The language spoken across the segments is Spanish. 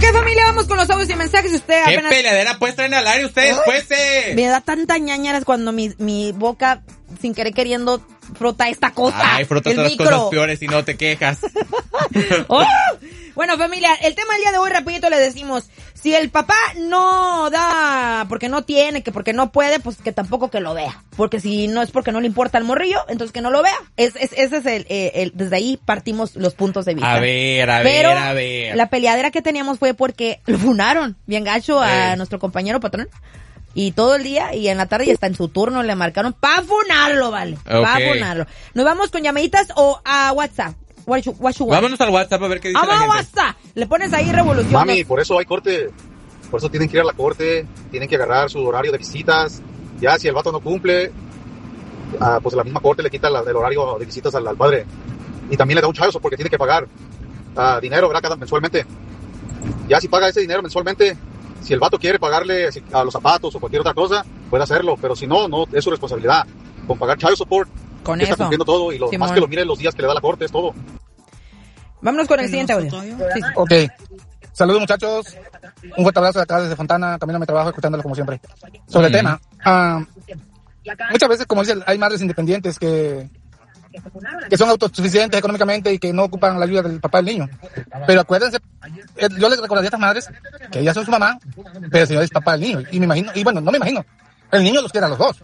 familia, vamos con los audios y mensajes. Usted ¿Qué apenas... peleadera pues traen al aire ustedes, pues? Me da tanta ñañaras cuando mi boca, sin querer queriendo, frota esta cosa. Ay, frotas las cosas peores y no te quejas. ¡Oh! Bueno, familia, el tema del día de hoy, rapidito le decimos, si el papá no da porque no tiene, que porque no puede, pues que tampoco que lo vea. Porque si no es porque no le importa al morrillo, entonces que no lo vea. Ese es el desde ahí partimos los puntos de vista. A ver. La peleadera que teníamos fue porque lo funaron bien gacho a nuestro compañero patrón. Y todo el día y en la tarde y hasta en su turno le marcaron pa' funarlo, vale. Okay. Pa' funarlo. ¿Nos vamos con llamaditas o a WhatsApp? Vámonos al WhatsApp a ver qué dice la gente. WhatsApp. Le pones ahí revolución. Mami, por eso hay corte. Por eso tienen que ir a la corte. Tienen que agarrar su horario de visitas. Ya, si el vato no cumple, pues la misma corte le quita el horario de visitas al padre. Y también le da un chazo porque tiene que pagar dinero, ¿verdad? Mensualmente. Ya si paga ese dinero mensualmente, si el vato quiere pagarle a los zapatos o cualquier otra cosa, puede hacerlo. Pero si no, no es su responsabilidad. Con pagar child support, con está cumpliendo todo. Y lo más que lo mire los días que le da la corte, es todo. Vámonos con el siguiente audio. Sí. Ok. Saludos, muchachos. Un fuerte abrazo de acá desde Fontana. Camino a mi trabajo, escuchándolo como siempre. Sobre el tema. Muchas veces, como dicen, hay madres independientes que son autosuficientes económicamente y que no ocupan la ayuda del papá del niño. Pero acuérdense, yo les recordaría a estas madres que ellas son su mamá, pero el señor es papá del niño. Y me imagino, y bueno, no me imagino, el niño los quiere a los dos.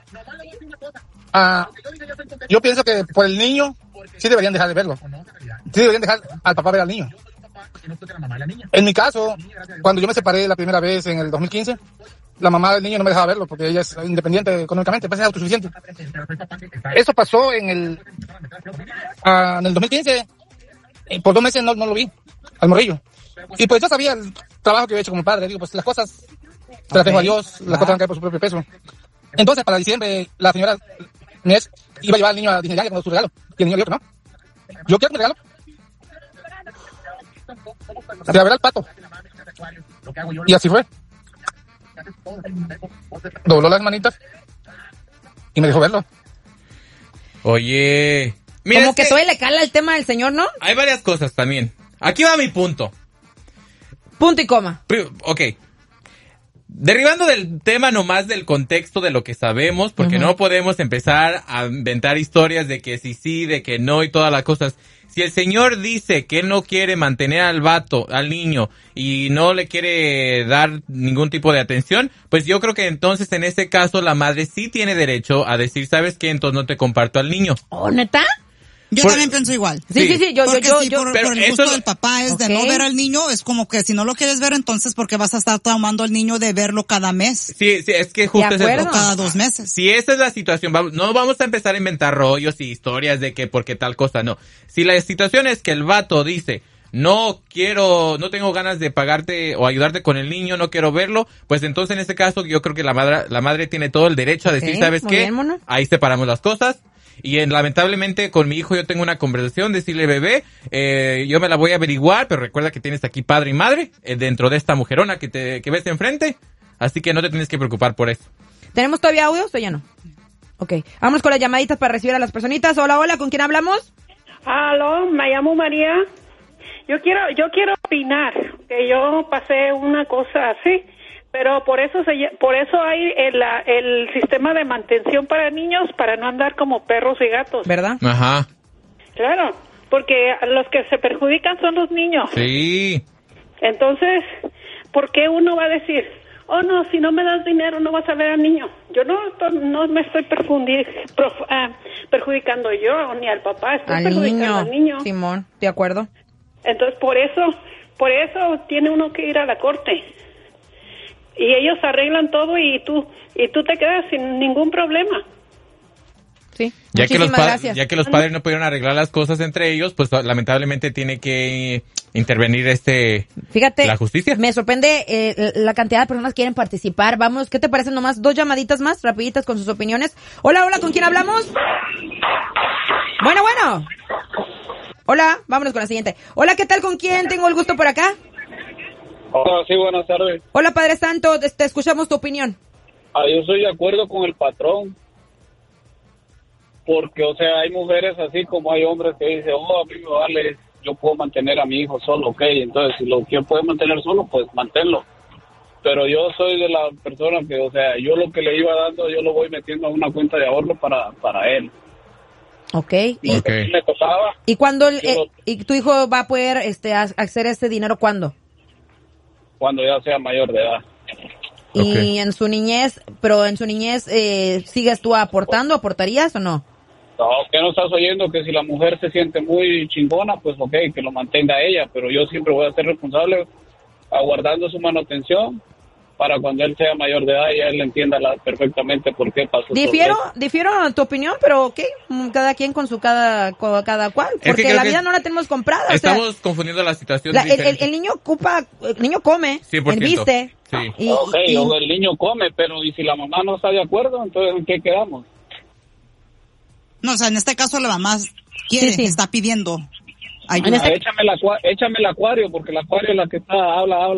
Yo pienso que por el niño sí deberían dejar de verlo. Sí deberían dejar al papá ver al niño. En mi caso, cuando yo me separé la primera vez en el 2015, la mamá del niño no me dejaba verlo porque ella es independiente económicamente, pues es autosuficiente. Eso pasó en el 2015. Por 2 meses no lo vi al morrillo. Y pues yo sabía el trabajo que había hecho como padre. Digo, pues las cosas se las dejo a Dios, las cosas van a caer por su propio peso. Entonces, para diciembre, la señora Inés iba a llevar al niño a Disneylandia con su regalo. Y el niño dijo que no. Yo quiero mi regalo. De a ver al pato. Y así fue. Dobló las manitas y me dejó verlo. Oye, mira, como que todavía le cala el tema del señor, ¿no? Hay varias cosas también. Aquí va mi punto. Punto y coma. Ok. Derribando del tema nomás del contexto de lo que sabemos, porque no podemos empezar a inventar historias de que sí, de que no y todas las cosas. Si el señor dice que él no quiere mantener al vato, al niño, y no le quiere dar ningún tipo de atención, pues yo creo que entonces en ese caso la madre sí tiene derecho a decir, ¿sabes qué? Entonces no te comparto al niño. ¿Oh, neta? Yo también pienso igual. Sí, yo, pero el gusto del papá es de no ver al niño, es como que si no lo quieres ver, entonces porque vas a estar traumando al niño de verlo cada mes. Sí, es que justo es eso. O cada 2 meses. Si esa es la situación, no vamos a empezar a inventar rollos y historias de que porque tal cosa, no. Si la situación es que el vato dice, no tengo ganas de pagarte o ayudarte con el niño, no quiero verlo, pues entonces en este caso yo creo que la madre tiene todo el derecho a decir, ¿sabes qué? Bien, ahí separamos las cosas. Y lamentablemente con mi hijo yo tengo una conversación, decirle, bebé, yo me la voy a averiguar, pero recuerda que tienes aquí padre y madre dentro de esta mujerona que ves enfrente, así que no te tienes que preocupar por eso. ¿Tenemos todavía audios o ya no? Ok, vamos con las llamaditas para recibir a las personitas. Hola, ¿con quién hablamos? Aló, me llamo María. Yo quiero opinar, que yo pasé una cosa así. Pero por eso hay el sistema de mantención para niños, para no andar como perros y gatos. ¿Verdad? Ajá. Claro, porque los que se perjudican son los niños. Sí. Entonces, ¿por qué uno va a decir, oh no, si no me das dinero no vas a ver al niño? Yo no me estoy perjudicando yo, ni al papá, estoy perjudicando al niño. Simón, de acuerdo. Entonces, por eso tiene uno que ir a la corte. Y ellos arreglan todo y tú te quedas sin ningún problema. Sí, gracias. Ya que los padres no pudieron arreglar las cosas entre ellos, pues lamentablemente tiene que intervenir Fíjate, la justicia. Me sorprende la cantidad de personas que quieren participar. Vamos, ¿qué te parecen nomás 2 llamaditas más, rapiditas con sus opiniones? Hola, ¿con quién hablamos? Bueno. Hola, vámonos con la siguiente. Hola, ¿qué tal? ¿Con quién tengo el gusto por acá? Hola, sí, buenas tardes. Hola, Padre Santo, te escuchamos tu opinión. Yo estoy de acuerdo con el patrón. Porque, o sea, hay mujeres así como hay hombres que dicen, a mí me vale yo puedo mantener a mi hijo solo, ok, entonces si lo que puede mantener solo, pues manténlo. Pero yo soy de la persona que, o sea, yo lo que le iba dando, yo lo voy metiendo a una cuenta de ahorro para él. Okay. Y me tocaba. ¿Y cuándo y tu hijo va a poder hacer este dinero cuándo? Cuando ya sea mayor de edad. Y en su niñez, ¿sigues tú aportando? ¿Aportarías o no? No, que no estás oyendo que si la mujer se siente muy chingona, pues ok, que lo mantenga ella, pero yo siempre voy a ser responsable aguardando su manutención para cuando él sea mayor de edad y él entienda perfectamente por qué pasó. Difiero en tu opinión, pero ok, cada quien con su cada cual, porque la vida no la tenemos comprada. Estamos confundiendo la situación. El niño el niño come, 100%. Él viste. Sí. O el niño come, pero ¿y si la mamá no está de acuerdo? Entonces, ¿en qué quedamos? No, o sea, en este caso la mamá quiere, está pidiendo ayuda. Échame el acuario, porque el acuario es la que está, habla.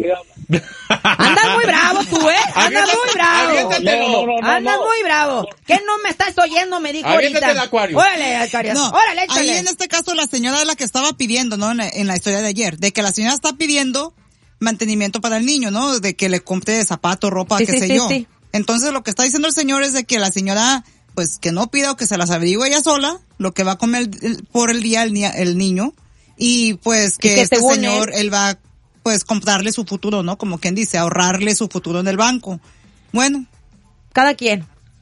Andas muy bravo tú, Andas muy bravo. Andas muy bravo. ¿Qué no me estás oyendo? Me dijo ahorita. El acuario. Órale, acuario. Órale, échale. Ahí en este caso la señora es la que estaba pidiendo, ¿no? En la historia de ayer, de que la señora está pidiendo mantenimiento para el niño, ¿no? De que le compre zapatos, ropa, qué sé yo. Sí. Entonces lo que está diciendo el señor es de que la señora, pues que no pida o que se las averigüe ella sola, lo que va a comer por el día el niño, y pues que este señor, él va pues comprarle su futuro, ¿no? Como quien dice, ahorrarle su futuro en el banco. Bueno. Cada quien.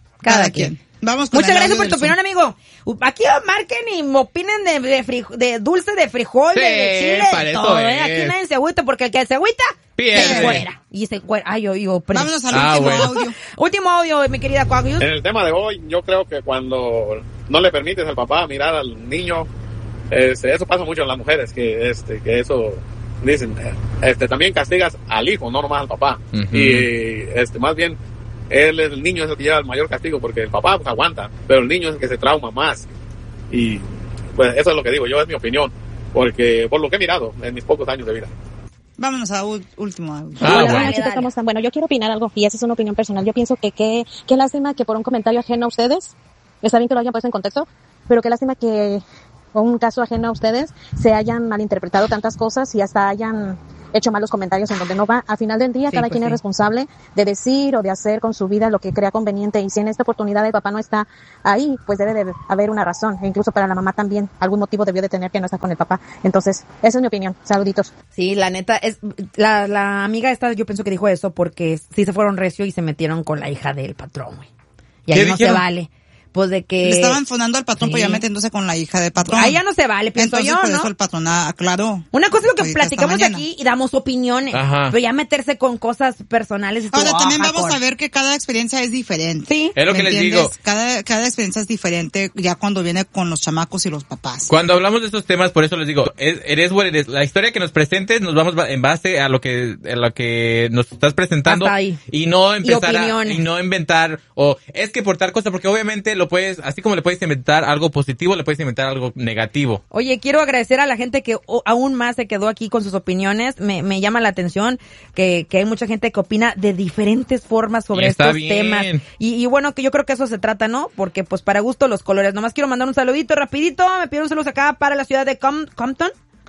Vamos con Muchas gracias por tu opinión, amigo. Aquí marquen y opinen de dulce, de frijol, de chile, de todo. Aquí nadie se agüita, porque el que se agüita, se fuera. Y se fuera. Ay, yo vámonos al último audio. Último audio, mi querida Coagius. En el tema de hoy, yo creo que cuando no le permites al papá mirar al niño, eso pasa mucho en las mujeres, que eso dicen, también castigas al hijo, no nomás al papá. Uh-huh. Y más bien el niño es el que lleva el mayor castigo, porque el papá pues aguanta, pero el niño es el que se trauma más. Y pues eso es lo que digo yo, es mi opinión, porque por lo que he mirado en mis pocos años de vida. Vámonos a último audio. Hola, chicos, ¿cómo están? Bueno, yo quiero opinar algo, y esa es una opinión personal. Yo pienso que qué lástima que por un comentario ajeno a ustedes, está bien que lo hayan puesto en contexto, pero qué lástima que por un caso ajeno a ustedes se hayan malinterpretado tantas cosas y hasta hayan hecho malos comentarios en donde no va. A final del día, cada quien es responsable de decir o de hacer con su vida lo que crea conveniente, y si en esta oportunidad el papá no está ahí, pues debe de haber una razón, e incluso para la mamá también, algún motivo debió de tener que no está con el papá. Entonces, esa es mi opinión. Saluditos. Sí, la neta, es la amiga esta, yo pienso que dijo eso porque sí se fueron recio y se metieron con la hija del patrón, güey. Y ahí no se vale. Pues de que... Le estaban fonando al patrón, pues ya metiéndose con la hija del patrón. Ahí ya no se vale, pienso entonces, yo, por ¿no? eso el patrón aclaró. Una cosa es lo que platicamos aquí y damos opiniones. Ajá. Pero ya meterse con cosas personales... Ahora, también vamos a ver que cada experiencia es diferente. Sí. Es lo que les digo. Cada experiencia es diferente ya cuando viene con los chamacos y los papás. Cuando hablamos de estos temas, por eso les digo, eres what eres. La historia que nos presentes, nos vamos en base a lo que nos estás presentando. Hasta ahí. Y no empezar y no inventar, o es que por tal cosa, porque obviamente lo puedes, así como le puedes inventar algo positivo, le puedes inventar algo negativo. Oye, quiero agradecer a la gente que aún más se quedó aquí con sus opiniones. Me llama la atención que hay mucha gente que opina de diferentes formas sobre estos temas. Y bueno, que yo creo que eso se trata, ¿no? Porque pues para gusto los colores. Nomás quiero mandar un saludito rapidito. Me pidieron saludos acá para la ciudad de Compton.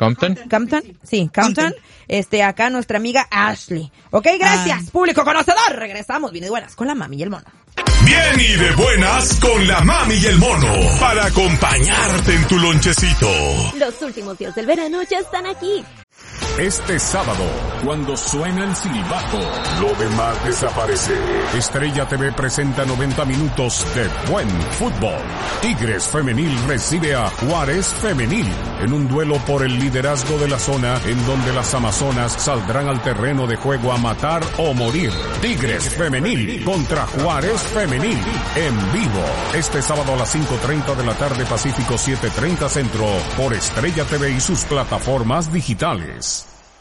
Sí, Compton. Acá nuestra amiga Ashley. Ok, gracias, público conocedor. Regresamos bien y buenas con la mami y el mono. Bien y de buenas con la mami y el mono, para acompañarte en tu lonchecito. Los últimos días del verano ya están aquí. Este sábado, cuando suena el silbato, lo demás desaparece. Estrella TV presenta 90 minutos de buen fútbol. Tigres Femenil recibe a Juárez Femenil en un duelo por el liderazgo de la zona, en donde las amazonas saldrán al terreno de juego a matar o morir. Tigres Femenil contra Juárez Femenil en vivo. Este sábado a las 5:30 de la tarde, Pacífico 7:30 Centro, por Estrella TV y sus plataformas digitales.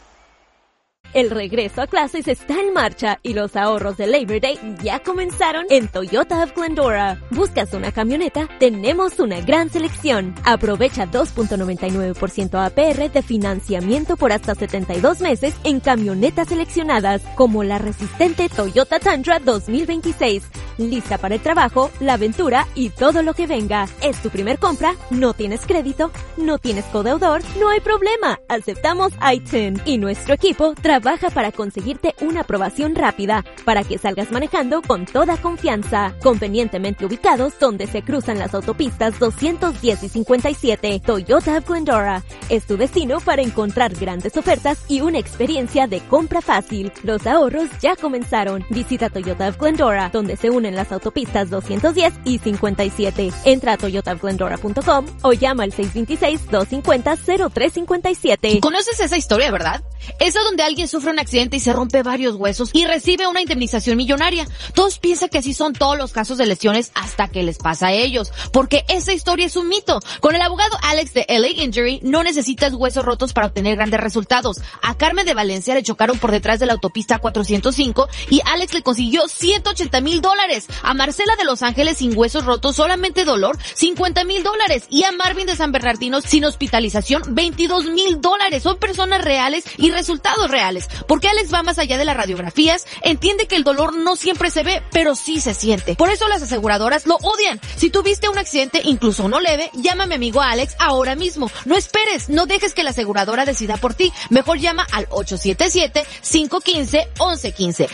El regreso a clases está en marcha y los ahorros de Labor Day ya comenzaron en Toyota of Glendora. ¿Buscas una camioneta? Tenemos una gran selección. Aprovecha 2.99% APR de financiamiento por hasta 72 meses en camionetas seleccionadas, como la resistente Toyota Tundra 2026. lista para el trabajo, la aventura y todo lo que venga. ¿Es tu primer compra? ¿No tienes crédito? ¿No tienes codeudor? No hay problema. Aceptamos iTunes y nuestro equipo trabaja para conseguirte una aprobación rápida para que salgas manejando con toda confianza. Convenientemente ubicados donde se cruzan las autopistas 210 y 57. Toyota of Glendora es tu destino para encontrar grandes ofertas y una experiencia de compra fácil. Los ahorros ya comenzaron. Visita Toyota of Glendora, donde se unen las autopistas 210 y 57. Entra a toyotaofglendora.com o llama al 626-250-0357. ¿Conoces esa historia, verdad? Esa donde alguien sufre un accidente y se rompe varios huesos y recibe una indemnización millonaria. Todos piensan que así son todos los casos de lesiones hasta que les pasa a ellos, porque esa historia es un mito. Con el abogado Alex de LA Injury no necesitas huesos rotos para obtener grandes resultados. A Carmen de Valencia le chocaron por detrás de la autopista 405 y Alex le consiguió $180,000. A Marcela de Los Ángeles sin huesos rotos, solamente dolor, $50,000. Y a Marvin de San Bernardino sin hospitalización, $22,000. Son personas reales y resultados reales. Porque Alex va más allá de las radiografías, entiende que el dolor no siempre se ve, pero sí se siente. Por eso las aseguradoras lo odian. Si tuviste un accidente, incluso no leve, llama a mi amigo Alex ahora mismo. No esperes, no dejes que la aseguradora decida por ti. Mejor llama al 877-515-1115.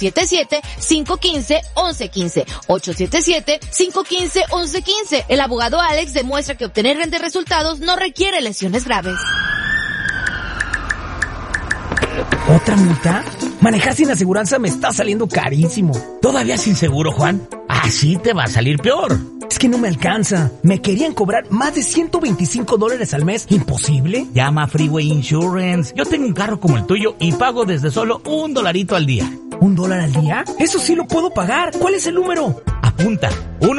877-515-1115. 877-515-1115. El abogado Alex demuestra que obtener grandes resultados no requiere lesiones graves. ¿Otra multa? Manejar sin aseguranza me está saliendo carísimo. ¿Todavía sin seguro, Juan? Así te va a salir peor. Es que no me alcanza. Me querían cobrar más de $125 al mes. ¿Imposible? Llama a Freeway Insurance. Yo tengo un carro como el tuyo y pago desde solo $1 al día. ¿$1 al día? Eso sí lo puedo pagar. ¿Cuál es el número? Apunta.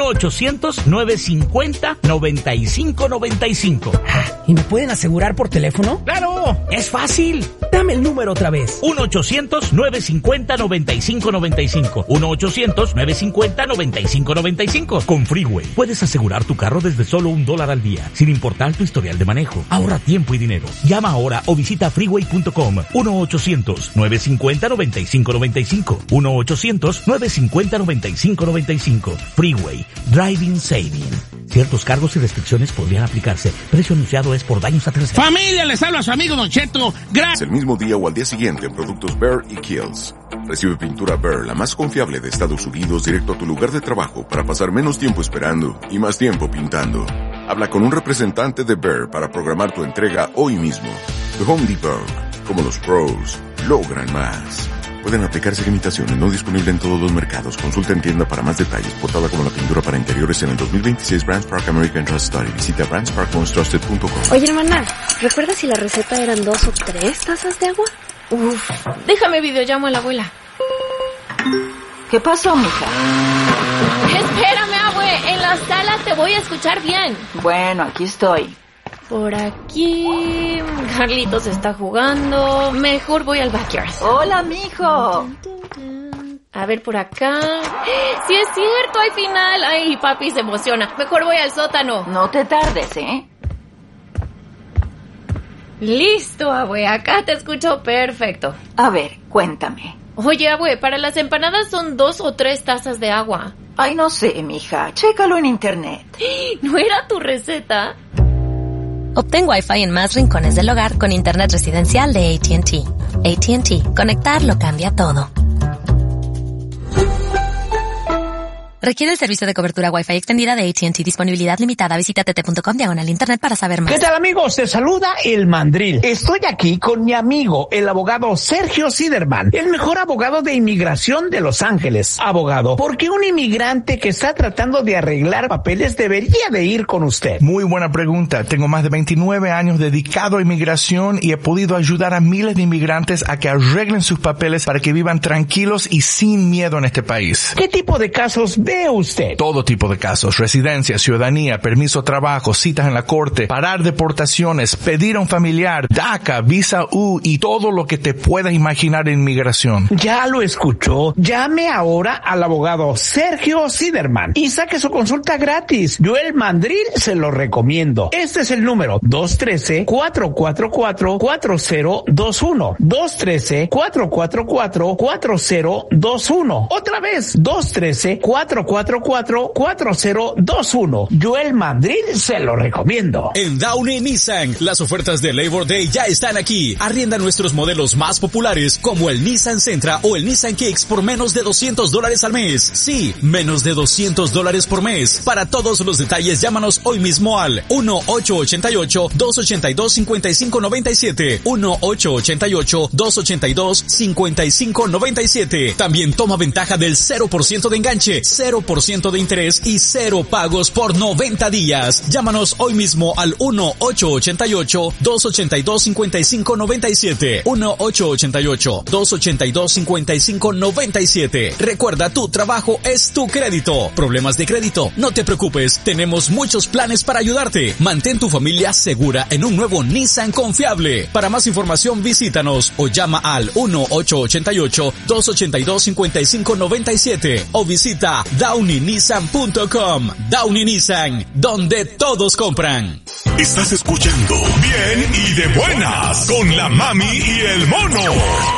1-800-950-9595. ¿Y me pueden asegurar por teléfono? ¡Claro! ¡Es fácil! Dame el número otra vez. 1-800-950-9595. 1-800-950-9595. Con Freeway puedes asegurar tu carro desde solo $1 al día, sin importar tu historial de manejo. Ahorra tiempo y dinero. Llama ahora o visita freeway.com. 1-800-950-9595. 1-800-950-9595. Freeway. Driving Saving. Ciertos cargos y restricciones podrían aplicarse. Precio anunciado es por daños a terceros. ¡Familia! Les habla a su amigo Don Cheto. Gracias. El mismo día o al día siguiente en productos Behr y Kiehl's. Recibe pintura Behr, la más confiable de Estados Unidos, directo a tu lugar de trabajo para pasar menos tiempo esperando y más tiempo pintando. Habla con un representante de Behr para programar tu entrega hoy mismo. The Home Depot, como los pros, logran más. Pueden aplicarse limitaciones, no disponible en todos los mercados. Consulta en tienda para más detalles. Portada como la pintura para interiores en el 2026 Brands Park American Trust Study. Visita brandsparkmostrusted.com. Oye, hermana, ¿recuerdas si la receta eran 2 o 3 tazas de agua? Uf, déjame videollamo a la abuela. ¿Qué pasó, mija? Espérame, abue, en la sala te voy a escuchar bien. Bueno, aquí estoy. Por aquí... Carlitos está jugando. Mejor voy al backyard. Hola, mijo. A ver, por acá... ¡Sí es cierto! ¡Hay final! ¡Ay, papi se emociona! Mejor voy al sótano. No te tardes, ¿eh? Listo, abue. Acá te escucho perfecto. A ver, cuéntame. Oye, abue, para las empanadas son 2 o 3 tazas de agua. Ay, no sé, mija. Chécalo en internet. ¿No era tu receta? Obtén Wi-Fi en más rincones del hogar con internet residencial de AT&T. AT&T. Conectar lo cambia todo. Requiere el servicio de cobertura Wi-Fi extendida de AT&T. Disponibilidad limitada. Visita tt.com/internet para saber más. ¿Qué tal, amigos? Te saluda el Mandril. Estoy aquí con mi amigo, el abogado Sergio Siderman, el mejor abogado de inmigración de Los Ángeles. Abogado, ¿por qué un inmigrante que está tratando de arreglar papeles debería de ir con usted? Muy buena pregunta. Tengo más de 29 años dedicado a inmigración y he podido ayudar a miles de inmigrantes a que arreglen sus papeles para que vivan tranquilos y sin miedo en este país. ¿Qué tipo de casos de usted. Todo tipo de casos: residencia, ciudadanía, permiso de trabajo, citas en la corte, parar deportaciones, pedir a un familiar, DACA, visa U y todo lo que te puedas imaginar en inmigración. Ya lo escuchó. Llame ahora al abogado Sergio Siderman y saque su consulta gratis. Joel Mandril se lo recomiendo. Este es el número 213-444-4021. 213-444-4021. Otra vez, 213-444-4021. Joel Mandril se lo recomiendo. En Downey Nissan, las ofertas de Labor Day ya están aquí. Arrienda nuestros modelos más populares como el Nissan Sentra o el Nissan Kicks por menos de $200 al mes. Sí, menos de $200 por mes. Para todos los detalles, llámanos hoy mismo al 1-888-282-5597. 1-888-282-5597. También toma ventaja del 0% de enganche, 0% de interés y 0 pagos por 90 días. Llámanos hoy mismo al 1-888-282-5597. 1-888-282-5597. Recuerda, tu trabajo es tu crédito. ¿Problemas de crédito? No te preocupes, tenemos muchos planes para ayudarte. Mantén tu familia segura en un nuevo Nissan confiable. Para más información, visítanos o llama al 1-888-282-5597 o visita downeynissan.com. Downey Nissan, donde todos compran. Estás escuchando Bien y de Buenas con la Mami y el Mono.